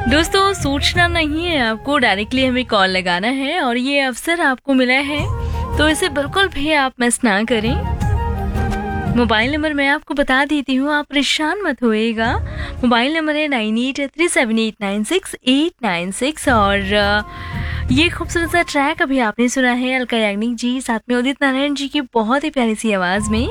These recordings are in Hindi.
दोस्तों सोचना नहीं है आपको, डायरेक्टली हमें कॉल लगाना है और ये अवसर आपको मिला है तो इसे बिल्कुल भी आप मिस ना करें। मोबाइल नंबर मैं आपको बता देती हूँ, आप परेशान मत होइएगा। मोबाइल नंबर है 9837896896 और ये खूबसूरत सा ट्रैक अभी आपने सुना है अलका याग्निक जी साथ में उदित नारायण जी की बहुत ही प्यारी सी आवाज़ में।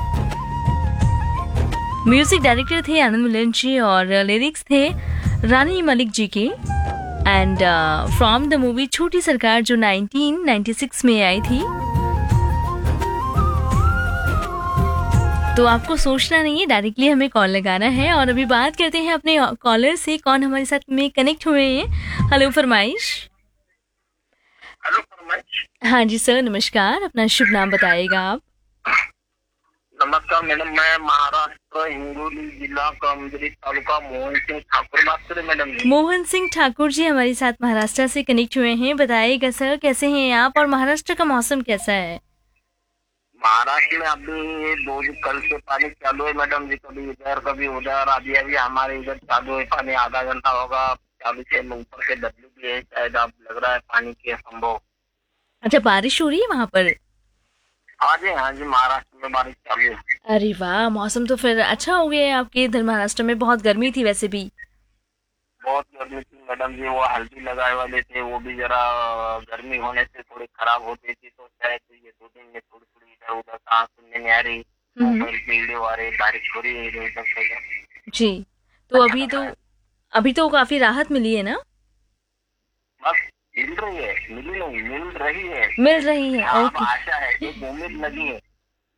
म्यूजिक डायरेक्टर थे आनंद मिलन जी और लिरिक्स थे रानी मलिक जी के। एंड फ्रॉम द मूवी छोटी सरकार जो 1996 में आई थी। तो आपको सोचना नहीं है, डायरेक्टली हमें कॉल लगाना है और अभी बात करते हैं अपने कॉलर से, कौन हमारे साथ में कनेक्ट हुए हैं। हेलो फरमाइश। हेलो फरमाइश। हाँ जी सर नमस्कार, अपना शुभ नाम बताइएगा आप। नमस्कार मैडम, मैं महाराष्ट्र हिंगोली जिला कमजरी तालुका मोहन सिंह ठाकुर बात कर रहे मैडम जी। मोहन सिंह ठाकुर जी हमारे साथ महाराष्ट्र से कनेक्ट हुए हैं। बताइएगा सर कैसे हैं आप और महाराष्ट्र का मौसम कैसा है? महाराष्ट्र में अभी ये कल से पानी चालू है मैडम जी, कभी इधर कभी उधर। अभी अभी हमारे इधर चालू है पानी, आधा घंटा होगा चालू से। ऊपर से बदली भी है, शायद आप लग रहा है पानी के संभव। अच्छा बारिश हो रही है वहाँ पर? हाँ जी महाराष्ट्र में बारिश चालू है। अरे वाह, मौसम तो फिर अच्छा हो गया है आपके इधर। महाराष्ट्र में बहुत गर्मी थी वैसे भी। बहुत गर्मी थी मैडम जी, वो हल्दी लगाए वाले थे वो भी जरा गर्मी होने से थोड़ी खराब होती थी। तो शायद ये 2 दिन में थोड़ी थोड़ी इधर उधर कहाँ सुनने में आ रही, मोबाइल पे वीडियो आ रही, बारिश हो रही है इधर उधर से। जी तो अभी तो काफी राहत मिली है ना? बस मिल रही है, मिली नहीं मिल रही है। ओके। अब आशा है, एक उम्मीद लगी है।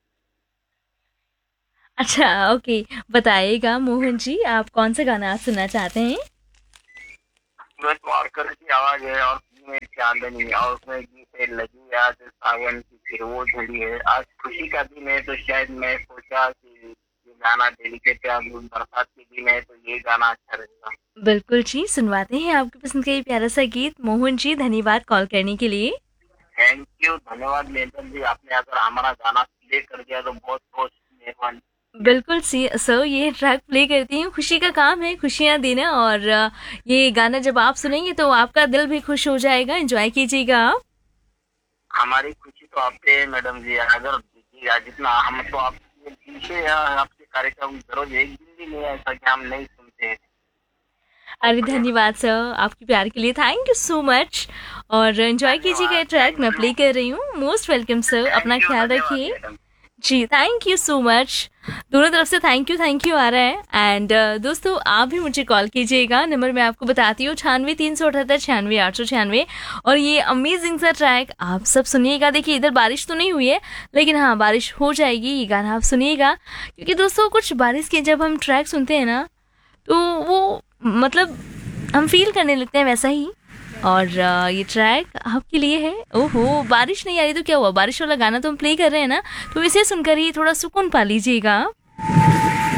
अच्छा ओके, बताइएगा मोहन जी आप कौन सा गाना आज सुनना चाहते हैं? सूरज वाडकर की आवाज है और में चांदनी, और उसमें गीत है लगी आज सावन की फिर वो झड़ी है। आज खुशी का दिन है तो शायद मैं सोचा कि ये गाना डेडिकेट है। अभी बरसात के दिन है तो ये गाना अच्छा रहेगा। बिल्कुल जी, सुनवाते हैं आपकी पसंद का ये प्यारा सा गीत। मोहन जी धन्यवाद कॉल करने के लिए। थैंक यू, धन्यवाद मैडम जी। आपने अगर हमारा गाना प्ले कर दिया तो बहुत बहुत मेहरबानी। बिल्कुल सी सर, ये ट्रैक प्ले करती हूँ, खुशी का काम है खुशियाँ देना और ये गाना जब आप सुनेंगे तो आपका दिल भी खुश हो जाएगा। एंजॉय कीजिएगा आप। हमारी खुशी तो आप पे है मैडम जी, अगर दीजिएगा जितना हम तो आपके पीछे आपके कार्यक्रम जरूर, एक दिन भी नहीं है ऐसा कि हम नहीं सुनते हैं। अरे धन्यवाद सर आपकी प्यार के लिए, थैंक यू सो मच। और एंजॉय कीजिएगा ये ट्रैक मैं प्ले कर रही हूँ। मोस्ट वेलकम सर, अपना ख्याल रखिए जी। थैंक यू सो मच, दोनों तरफ से थैंक यू आ रहा है। एंड दोस्तों आप भी मुझे कॉल कीजिएगा, नंबर मैं आपको बताती हूँ 96 378 96 896। और ये अमेजिंग सा ट्रैक आप सब सुनिएगा। देखिए इधर बारिश तो नहीं हुई है लेकिन हाँ बारिश हो जाएगी, ये गाना आप सुनिएगा। क्योंकि दोस्तों कुछ बारिश के जब हम ट्रैक सुनते हैं ना तो वो मतलब हम फील करने लगते हैं वैसा ही। और ये ट्रैक आपके लिए है। ओहो बारिश नहीं आ रही तो क्या हुआ, बारिश वाला गाना तो हम प्ले कर रहे हैं ना, तो इसे सुनकर ही थोड़ा सुकून पा लीजिएगा।